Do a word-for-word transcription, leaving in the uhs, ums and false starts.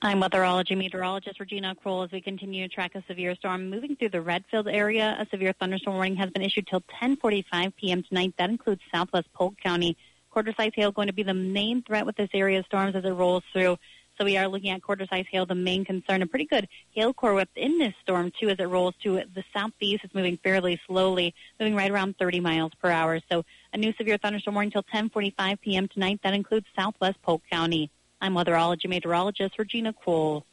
I'm weatherology meteorologist Regina Kroll as we continue to track a severe storm moving through the Redfield area. A severe thunderstorm warning has been issued till ten forty-five p.m. tonight. That includes southwest Polk County. Quarter-size hail going to be the main threat with this area of storms as it rolls through. So we are looking at quarter-size hail, the main concern. A pretty good hail core within this storm, too, as it rolls to the southeast. It's moving fairly slowly, moving right around thirty miles per hour. So a new severe thunderstorm warning till ten forty-five p.m. tonight. That includes southwest Polk County. I'm weatherology meteorologist Regina Kroll.